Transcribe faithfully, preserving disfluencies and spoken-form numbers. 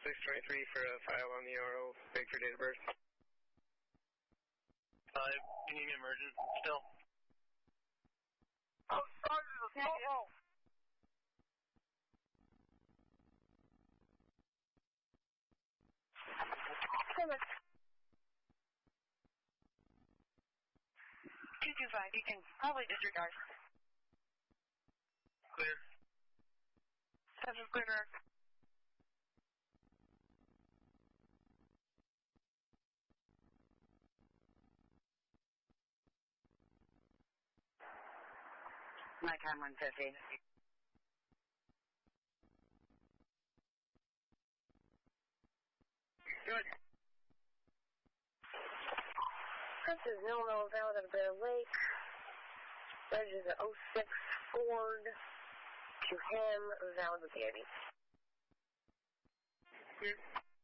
six twenty-three for a file on the R O, Victor date of birth. Five, you need an emergency still? Oh, Sergeant, the smoke roll. two two five, you can probably disregard. Clear. Seven clear. Nighttime one fifty. Good. This is no no valid of Bear Lake. Reg is a oh six Ford. To him, valid with the I D. Clear.